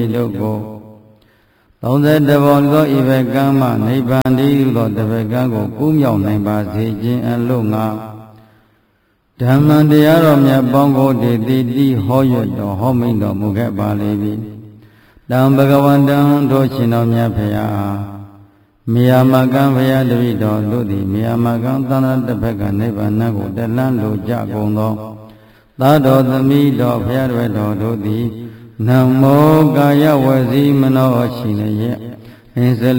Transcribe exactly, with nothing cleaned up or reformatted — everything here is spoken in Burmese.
တို့ကိုသုံးဆယ်တဘောသောဤဘကံမှနိဗ္ဗာန်တည်းဟုသောတဘကံကိုကူးမြောက်နိုင်ပါစေခြင်းအလို့ငါဓမ္မတရားတော်မြတ်ပေါင်းကိုတည်တည်တိဟောရွတ်တော်ဟောမိန်တော်မူခဲ့ပါလေပြီတံဘဂဝန္တံတို့ရှင်တော်မြတ်ဖရာမေယမကံဖရာတပိတော်တို့သည်မေယမကံသန္တာတစ်ဖက်ကနိဗ္ဗာန်ကိုတလန်းလိုကြကုန်သောသာတော်သမီးတော်ဖရာတော်တို့သည်နမောကာယဝစီမနောရှိနေရဲ့အင်းစ